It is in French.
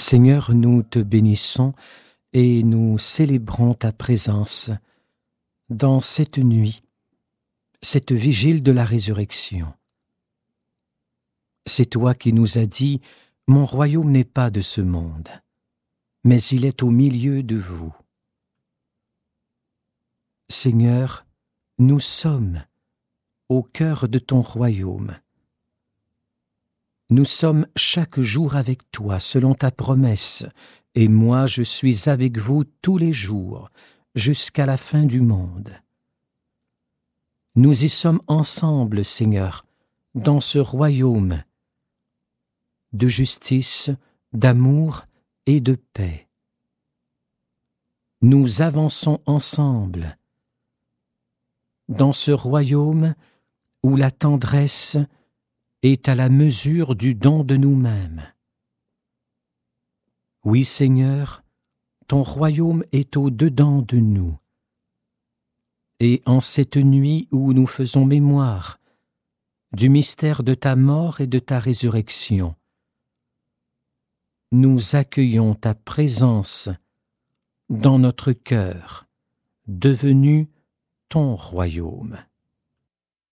Seigneur, nous te bénissons et nous célébrons ta présence dans cette nuit, cette vigile de la résurrection. C'est toi qui nous as dit « Mon royaume n'est pas de ce monde, mais il est au milieu de vous. » Seigneur, nous sommes au cœur de ton royaume. Nous sommes chaque jour avec toi selon ta promesse, et moi je suis avec vous tous les jours, jusqu'à la fin du monde. Nous y sommes ensemble, Seigneur, dans ce royaume de justice, d'amour et de paix. Nous avançons ensemble dans ce royaume où la tendresse est à la mesure du don de nous-mêmes. Oui, Seigneur, ton royaume est au-dedans de nous. Et en cette nuit où nous faisons mémoire du mystère de ta mort et de ta résurrection, nous accueillons ta présence dans notre cœur, devenu ton royaume.